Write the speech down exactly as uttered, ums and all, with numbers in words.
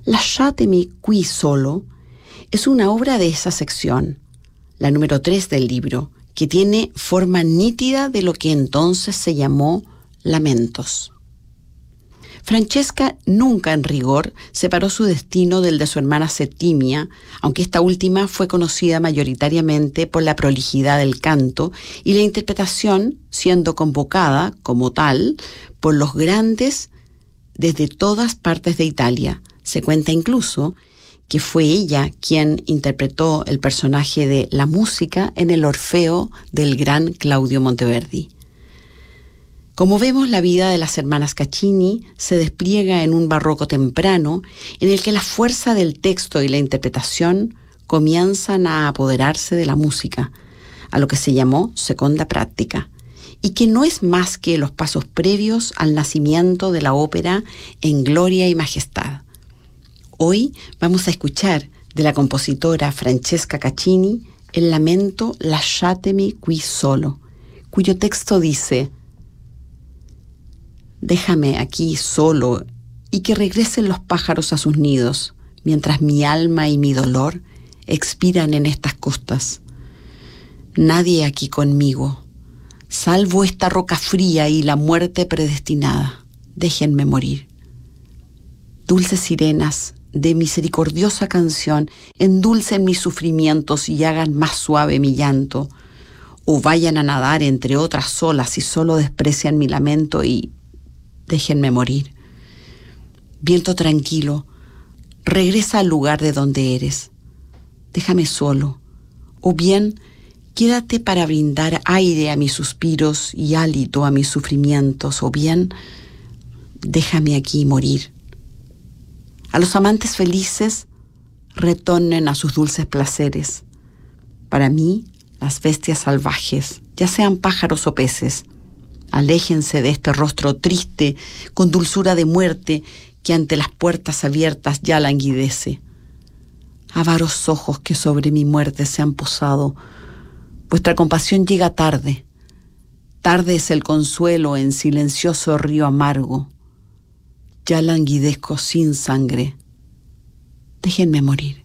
Lasciatemi qui solo es una obra de esa sección, la número tres del libro, que tiene forma nítida de lo que entonces se llamó lamentos. Francesca nunca en rigor separó su destino del de su hermana Settimia, aunque esta última fue conocida mayoritariamente por la prolijidad del canto y la interpretación, siendo convocada como tal por los grandes desde todas partes de Italia. Se cuenta incluso que fue ella quien interpretó el personaje de la música en el Orfeo del gran Claudio Monteverdi. Como vemos, la vida de las hermanas Caccini se despliega en un barroco temprano en el que la fuerza del texto y la interpretación comienzan a apoderarse de la música, a lo que se llamó seconda práctica, y que no es más que los pasos previos al nacimiento de la ópera en gloria y majestad. Hoy vamos a escuchar de la compositora Francesca Caccini el lamento Lasciatemi qui solo, cuyo texto dice: déjame aquí solo y que regresen los pájaros a sus nidos, mientras mi alma y mi dolor expiran en estas costas. Nadie aquí conmigo, salvo esta roca fría y la muerte predestinada. Déjenme morir. Dulces sirenas de misericordiosa canción, endulcen mis sufrimientos y hagan más suave mi llanto, o vayan a nadar entre otras olas si solo desprecian mi lamento y déjenme morir. Viento tranquilo, regresa al lugar de donde eres. Déjame solo, o bien quédate para brindar aire a mis suspiros y hálito a mis sufrimientos, o bien déjame aquí morir. A los amantes felices retornen a sus dulces placeres. Para mí, las bestias salvajes, ya sean pájaros o peces, aléjense de este rostro triste, con dulzura de muerte, que ante las puertas abiertas ya languidece. Avaros ojos que sobre mi muerte se han posado, vuestra compasión llega tarde. Tarde es el consuelo en silencioso río amargo. Ya languidezco sin sangre. Déjenme morir.